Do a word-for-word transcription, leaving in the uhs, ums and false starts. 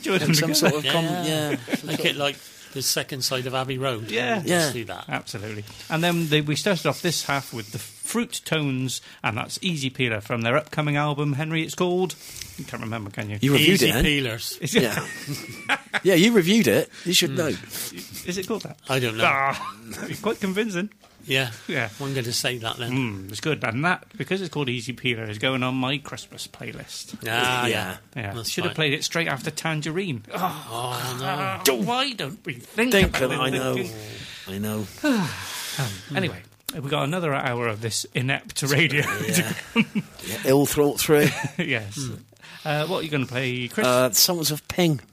Jordan some together. sort of Yeah, com- yeah. yeah. Make it like the second side of Abbey Road. Yeah. Let's Yeah. do that. Absolutely. And then they, we started off this half with the Fruit Tones, and that's Easy Peeler from their upcoming album, Henry, it's called. You can't remember, can you? You reviewed Easy it, eh? peelers. Is it, Yeah. Yeah, you reviewed it. You should know. is it called that? I don't know. Ah, quite convincing. Yeah. Yeah. I'm going to say that then. Mm, it's good. And that, because it's called Easy Peeler, is going on my Christmas playlist. Ah, Yeah. yeah. Yeah, That's should have fine. played it straight after Tangerine. Oh, Oh, no. why don't we think, Think about of- it? I know. I know. Anyway, we got another hour of this inept radio. Yeah. Yeah, ill thought through. Yes. Uh, what are you going to play, Chris? Uh, Songs of Ping.